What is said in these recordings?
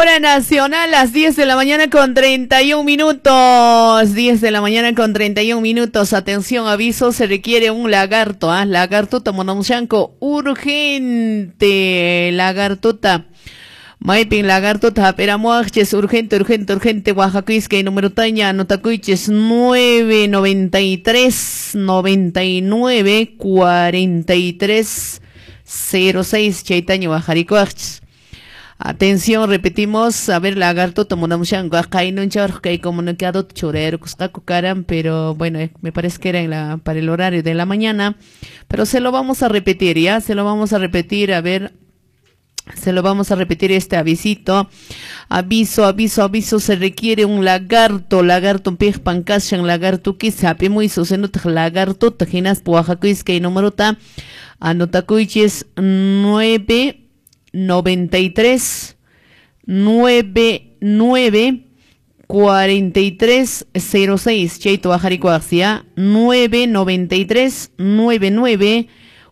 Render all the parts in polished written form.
Hora nacional, las 10 de la mañana con 31 minutos. 10 de la mañana con 31 minutos. Atención, aviso, se requiere un lagarto. Lagartuta monomshanco urgente. Lagartuta. Maipin lagartuta, peramuaches, urgente, Oaxaquisque, número taña, notacuiches, 993 99 43 06, Chaitaño, Oaxaricoaches. Atención, repetimos, a ver, lagarto, tomonamushan, guacaino, que comunicado, chorero, cuscacucaran, pero bueno, me parece que era para el horario de la mañana, pero se lo vamos a repetir, ¿ya? Se lo vamos a repetir, a ver. Se lo vamos a repetir este avisito. Aviso, se requiere un lagarto, pej pancashan, lagarto que sabe muy sosenut, lagarto, tajinas, Oaxaquisque, número ta, anotacuiches 993 99 43 06, Cheito Bajaricoaxia, 993 99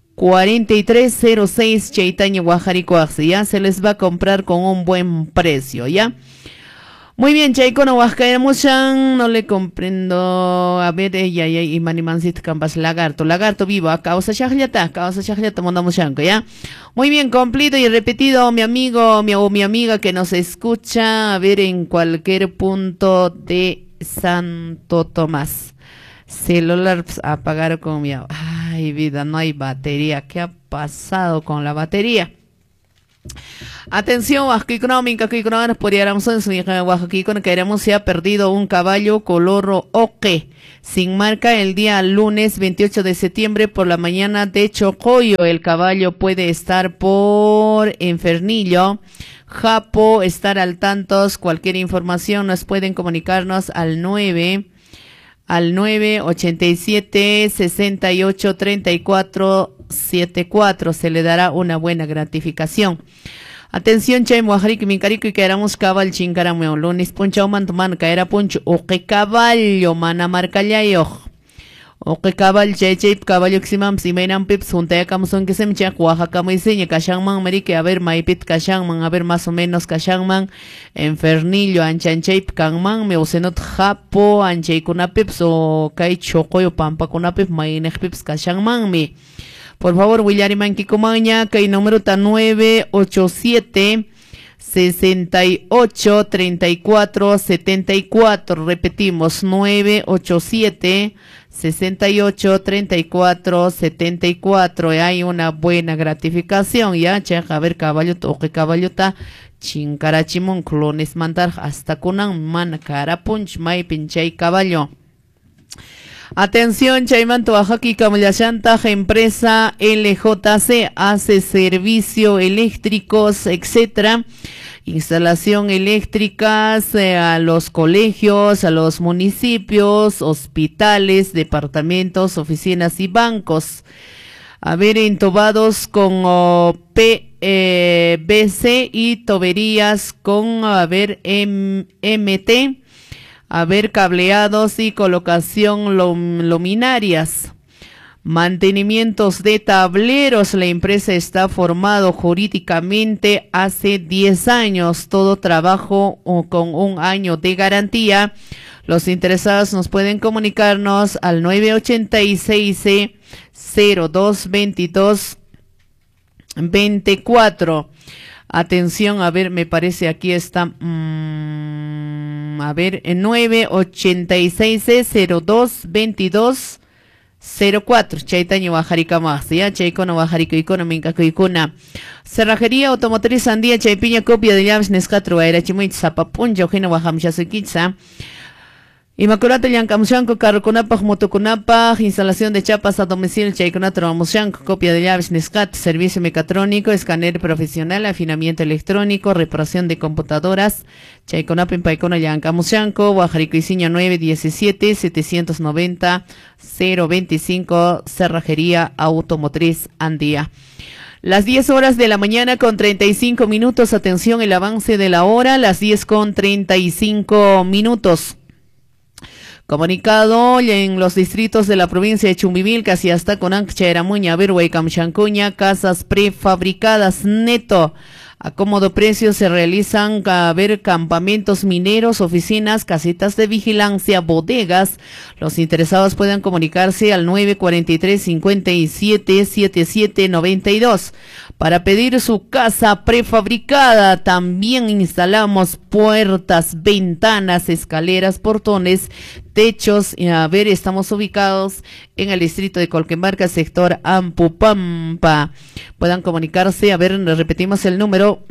4306, Chaitaño, Oaxaricoaxi, ya se les va a comprar con un buen precio, ¿ya? Muy bien, Chaicono, Oaxacamushan, no le comprendo. A ver, ella, y Manimansit Campas, lagarto vivo, causa chajlata, mondamushanco, ¿ya? Muy bien, cumplido y repetido, mi amigo, mi amiga que nos escucha, a ver, en cualquier punto de Santo Tomás. Celular pues, apagar con mi... Ay, vida, no hay batería. ¿Qué ha pasado con la batería? Atención, Oaxaquicónica, podríamos en su hija Oaxaquicón, queremos se ha perdido un caballo color oque, sin marca el día lunes 28 de septiembre por la mañana de Chocoyo. El caballo puede estar por Infernillo, Japo, estar al tanto. Cualquier información nos pueden comunicarnos al 987 68 34 74, se le dará una buena gratificación. Atención, Chay Muajaric, Mincarico y Queramos Cabal Chincarameo, lunes Puncha Mantuman, Caera Puncho, o que caballo, mana marcallayo. O que caballo, Chay, caballo Ximam, Simenan Pips, Juntea Camson que se me checa, Oaxaca Moiseña, Cachangman, Marique, a ver, Maipit Cachangman, a ver más o menos Cachangman, Enfernillo, Anchanchep, Kangman, Meusenot Japo, Anchay Kunapips, o Kai Chocoyo, Pampa Kunapip, Mainej Pips, Cachangman, mi. Por favor, Willariman Kikumaña, que el número está 987 68 34 74. Repetimos, 987 68 34 74. Hay una buena gratificación, ya, cheja, a ver, caballo, toque caballo, ta, chincarachimon, clones mandar, hasta kunan, man, cara, punch, may, pinchay, caballo. Atención, Chaymanto, Oaxaca, Camullachanta, empresa LJC, hace servicio eléctricos, etcétera, instalación eléctricas a los colegios, a los municipios, hospitales, departamentos, oficinas y bancos. A ver, entubados con PVC y tuberías con, a ver, MT. A ver, cableados y colocación luminarias. Mantenimientos de tableros. La empresa está formado jurídicamente hace 10 años. Todo trabajo con un año de garantía. Los interesados nos pueden comunicarnos al 986 0222 24. Atención, a ver, me parece aquí está... a ver, en 986 0222 04. Chaitaño Bajarica más, ya, Chaicono Bajarico Icono Mincacuicuna. Cerrajería Automotriz Andía, Chaipiña, copia de llaves Nescatro, Airachimuit, Zapapunja, Ojeno Bajamchasuquitza. Inmaculata Yancamushanco, Carroconapaj, Motoconapaj, instalación de chapas a domicilio, Chaiconato Amushanco, copia de llaves Nescat, servicio mecatrónico, escáner profesional, afinamiento electrónico, reparación de computadoras, Chaiconapa en Paicona Yancamushanco, Guajaricoiciña 917 790 025, Cerrajería Automotriz Andía. Las 10 horas de la mañana con 35 minutos, atención, el avance de la hora, las 10 con 35 minutos. Comunicado en los distritos de la provincia de Chumbivilcas y hasta Conancha, Eramuña, Berhuay, Camchancuña, casas prefabricadas neto A cómodo precio se realizan campamentos mineros, oficinas, casitas de vigilancia, bodegas. Los interesados pueden comunicarse al 943-57-7792. Para pedir su casa prefabricada, también instalamos puertas, ventanas, escaleras, portones, techos. Estamos ubicados en el distrito de Colquemarca, sector Ampupampa. Puedan comunicarse, repetimos el número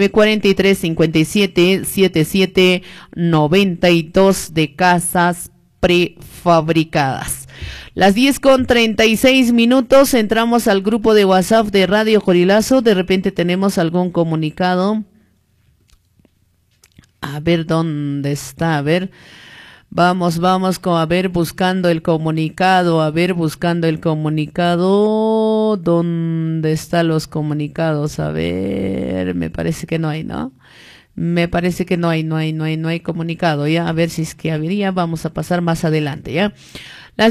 943-57-7792 de casas prefabricadas. Las 10:36, entramos al grupo de WhatsApp de Radio Jorilazo. De repente tenemos algún comunicado. ¿Dónde está? Vamos buscando el comunicado. ¿Dónde están los comunicados? Me parece que no hay, ¿no? Me parece que no hay comunicado, ¿ya? A ver si es que habría, vamos a pasar más adelante, ¿ya? Las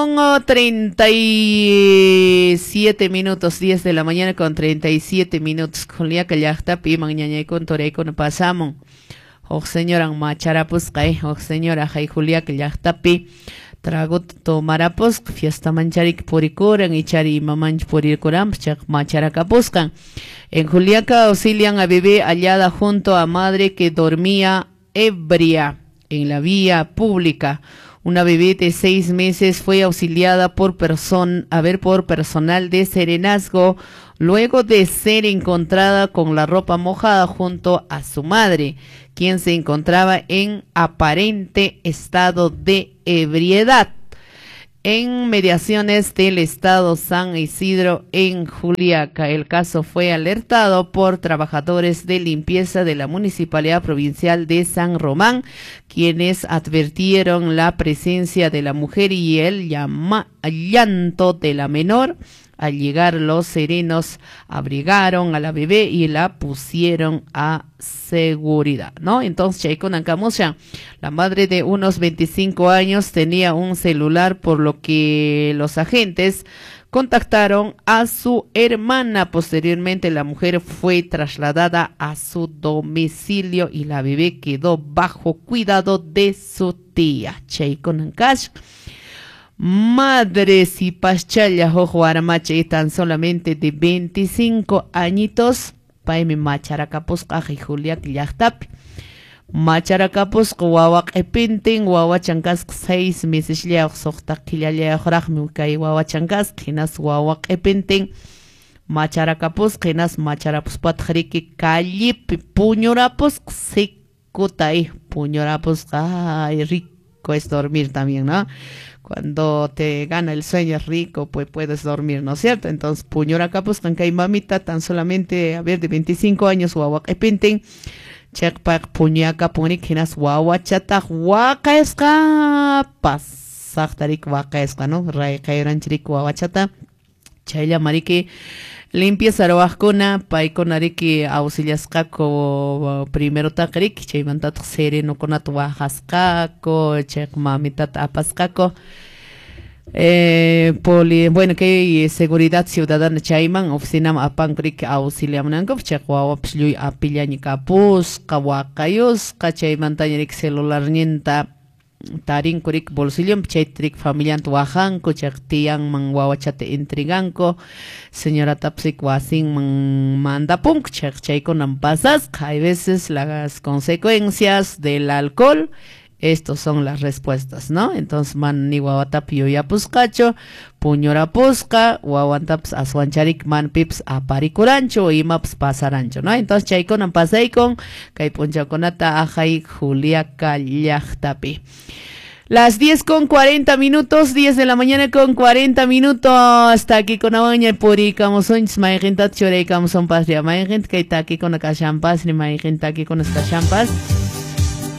10:37, 10 de la mañana con 37 minutos. Julia Callachta, Piman Ñañay con Torey con pasamos. Señora Macharapus, señora Jai Julia Callachta, Tragut tomarapos, fiesta mancharik purikuran y chari mamanch purikuram, chak macharacapuscan. En Juliaca auxilian a bebé hallada junto a madre que dormía ebria en la vía pública. Una bebé de 6 meses fue auxiliada por personal de serenazgo luego de ser encontrada con la ropa mojada junto a su madre, quien se encontraba en aparente estado de ebriedad. En mediaciones del estado San Isidro en Juliaca, el caso fue alertado por trabajadores de limpieza de la Municipalidad Provincial de San Román, quienes advirtieron la presencia de la mujer y el llanto de la menor. Al llegar los serenos abrigaron a la bebé y la pusieron a seguridad, ¿no? Entonces, Chaikon Ancamusha, la madre de unos 25 años tenía un celular, por lo que los agentes contactaron a su hermana. Posteriormente, la mujer fue trasladada a su domicilio y la bebé quedó bajo cuidado de su tía. Chaikon Ancash. Madres y paschalla jojo aramache tan solamente de 25 añitos. Paime macharacapusca y Julia Quillachtap. Macharacapusca wawak epinting wawachancas 6 meses liao sokta quillaleao rajmukai wawachancas kinas wawak epinting. Macharacapus kinas macharapuspat jriki callipi puñorapus sikutai puñorapus. Ay, rico es dormir también, ¿no? Cuando te gana el sueño es rico, pues puedes dormir, ¿no es cierto? Entonces, puñora capus, cancay mamita, tan solamente, de 25 años, guaguac epinten, chekpak puñaca punik, hinas guaguachata, guacaesca, pasachtarik guacaesca, ¿no? Raikairanchirik guaguachata, chayla marique, limpieza roajcona, paiconariki auxiliascaco, primero tacrik, chaymantat sereno conat guajascaco, chek mamitat apascaco. Bueno, que seguridad ciudadana chayman, oficina apancrik auxiliamnankov, chek guawapsluy apillañicapus, kahuacayus, kachaymantañerik celular nienta. Tarin kurik bolsillo chetrik familian tuajanko chaktian man wawachate intriganko señora tapsik wasin man manda punk chakchayko nampasas. Hay veces las consecuencias del alcohol. Estos son las respuestas, ¿no? Entonces, man ni wawatapio ya puscacho, puñora pusca, wawantaps aswancharik man pips aparikurancho y maps pasarancho, ¿no? Entonces, chaykon pasaykon, kay punchakonata ajay Julia Callachtapi. Las 10:40, 10 de la mañana con 40 minutos. Hasta aquí con Abaña Puri, Camosoins, Maygenta, Chorey, Camoson Patria, Maygent, Kaita aquí con Acachampas, ni Maygenta aquí con Escachampas.